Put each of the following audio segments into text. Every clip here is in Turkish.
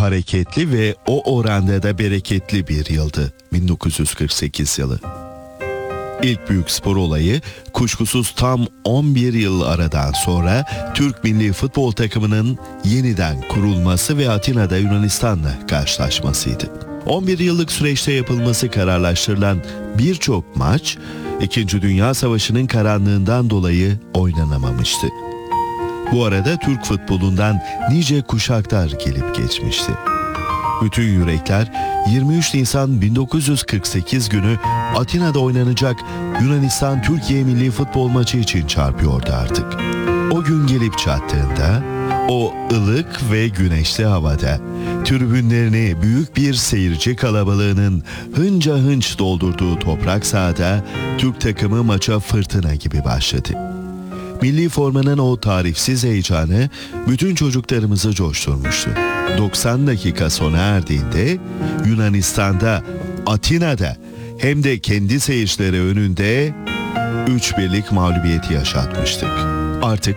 hareketli ve o oranda da bereketli bir yıldı 1948 yılı. İlk büyük spor olayı kuşkusuz tam 11 yıl aradan sonra Türk milli futbol takımının yeniden kurulması ve Atina'da Yunanistan'la karşılaşmasıydı. 11 yıllık süreçte yapılması kararlaştırılan birçok maç 2. Dünya Savaşı'nın karanlığından dolayı oynanamamıştı. Bu arada Türk futbolundan nice kuşaklar gelip geçmişti. Bütün yürekler 23 Nisan 1948 günü Atina'da oynanacak Yunanistan-Türkiye milli futbol maçı için çarpıyordu artık. O gün gelip çattığında, o ılık ve güneşli havada tribünlerini büyük bir seyirci kalabalığının hınca hınç doldurduğu toprak sahada Türk takımı maça fırtına gibi başladı. Milli formanın o tarifsiz heyecanı bütün çocuklarımızı coşturmuştu. 90 dakika sona erdiğinde Yunanistan'da, Atina'da hem de kendi seyircileri önünde 3-1'lik mağlubiyeti yaşatmıştık. Artık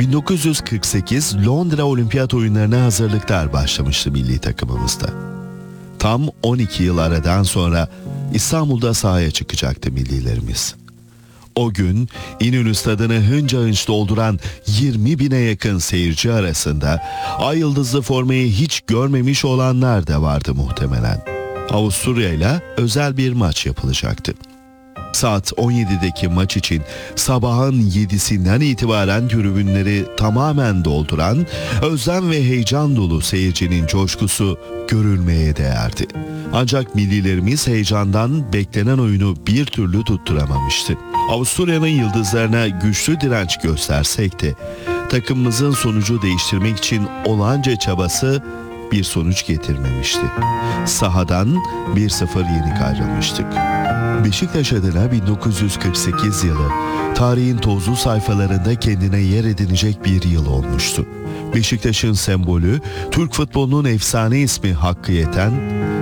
1948 Londra Olimpiyat Oyunlarına hazırlıklar başlamıştı milli takımımızda. Tam 12 yıl aradan sonra İstanbul'da sahaya çıkacaktı millilerimiz. O gün İnönü Stadı'nı hınca hınç dolduran 20 bine yakın seyirci arasında ay yıldızlı formayı hiç görmemiş olanlar da vardı muhtemelen. Avusturya ile özel bir maç yapılacaktı. Saat 17'deki maç için sabahın 7'sinden itibaren tribünleri tamamen dolduran özlem ve heyecan dolu seyircinin coşkusu görülmeye değerdi. Ancak millilerimiz heyecandan beklenen oyunu bir türlü tutturamamıştı. Avusturya'nın yıldızlarına güçlü direnç göstersek de takımımızın sonucu değiştirmek için olanca çabası bir sonuç getirmemişti. Sahadan 1-0 yenik ayrılmıştık. Beşiktaş adına 1948 yılı tarihin tozlu sayfalarında kendine yer edinecek bir yıl olmuştu. Beşiktaş'ın sembolü, Türk futbolunun efsane ismi Hakkı Yeten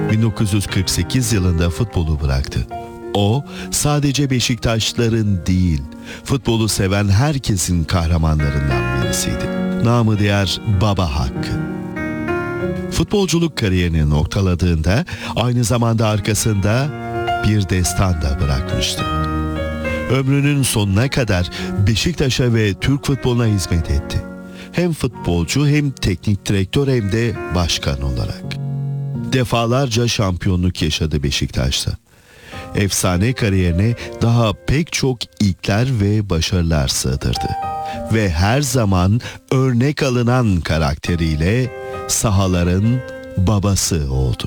1948 yılında futbolu bıraktı. O sadece Beşiktaşlıların değil, futbolu seven herkesin kahramanlarından birisiydi. Namı diğer Baba Hakkı. Futbolculuk kariyerini noktaladığında aynı zamanda arkasında bir destan da bırakmıştı. Ömrünün sonuna kadar Beşiktaş'a ve Türk futboluna hizmet etti. Hem futbolcu hem teknik direktör hem de başkan olarak. Defalarca şampiyonluk yaşadı Beşiktaş'ta. Efsane kariyerine daha pek çok ilkler ve başarılar sığdırdı. Ve her zaman örnek alınan karakteriyle sahaların babası oldu.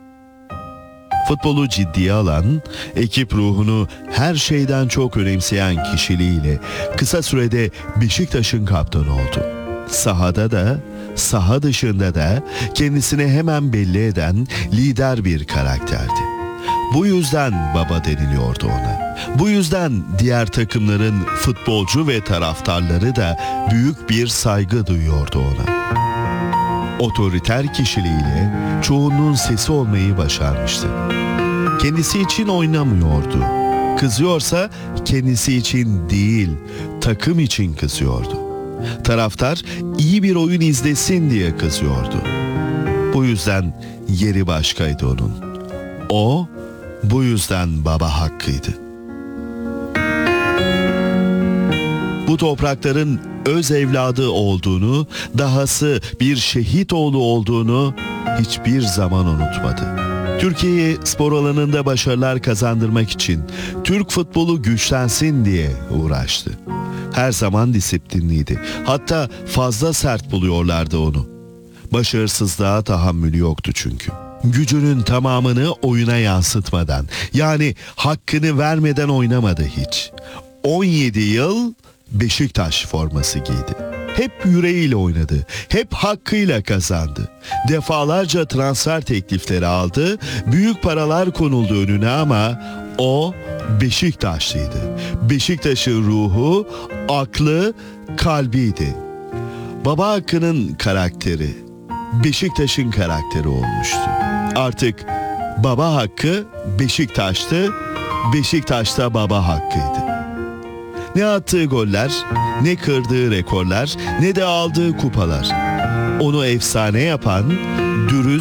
Futbolu ciddiye alan, ekip ruhunu her şeyden çok önemseyen kişiliğiyle kısa sürede Beşiktaş'ın kaptanı oldu. Sahada da, saha dışında da kendisini hemen belli eden lider bir karakterdi. Bu yüzden baba deniliyordu ona. Bu yüzden diğer takımların futbolcu ve taraftarları da büyük bir saygı duyuyordu ona. Otoriter kişiliğiyle çoğunluğun sesi olmayı başarmıştı. Kendisi için oynamıyordu. Kızıyorsa kendisi için değil, takım için kızıyordu. Taraftar iyi bir oyun izlesin diye kızıyordu. Bu yüzden yeri başkaydı onun. O, bu yüzden Baba Hakkı'ydı. Bu toprakların öz evladı olduğunu, dahası bir şehit oğlu olduğunu hiçbir zaman unutmadı. Türkiye'ye spor alanında başarılar kazandırmak için Türk futbolu güçlensin diye uğraştı. Her zaman disiplinliydi. Hatta fazla sert buluyorlardı onu. Başarısızlığa tahammülü yoktu çünkü. Gücünün tamamını oyuna yansıtmadan, yani hakkını vermeden oynamadı hiç. 17 yıl Beşiktaş forması giydi. Hep yüreğiyle oynadı. Hep hakkıyla kazandı. Defalarca transfer teklifleri aldı. Büyük paralar konuldu önüne ama o Beşiktaşlıydı. Beşiktaş'ın ruhu, aklı, kalbiydi. Baba Hakkı'nın karakteri Beşiktaş'ın karakteri olmuştu. Artık Baba Hakkı Beşiktaş'tı, Beşiktaş'ta Baba Hakkı'ydı. Ne attığı goller, ne kırdığı rekorlar, ne de aldığı kupalar. Onu efsane yapan, dürüst,